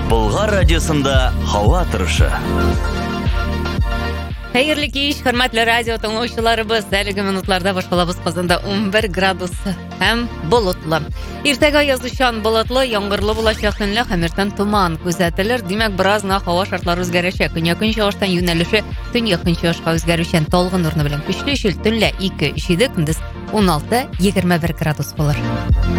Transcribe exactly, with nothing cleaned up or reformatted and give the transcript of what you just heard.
Болгар радиосында һава торышы. Хәерле кич, хөрмәтле радио тыңлаучыларыбыз. Әлеге минутларда башкалабыз Казанда ун бер градус һәм болытлы. Иртәгә язучан болытлы, яңгырлы булачак көнле һәм иртән туман күзәтелер. Димәк, бераз гына һава шартлары үзгәрәчәк. Көньяк чыгыштан юнәлеше төньяк чыгышка үзгәрүчән талгын урыны белән көчле җил төнлә ике җиде, көндез ун алты егерме бер градус булыр.